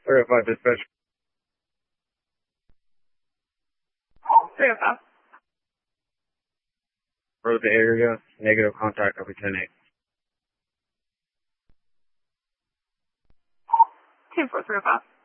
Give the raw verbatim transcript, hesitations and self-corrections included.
three oh five dispatch. three oh five. Road the area, negative contact over ten eight. ten four three oh five.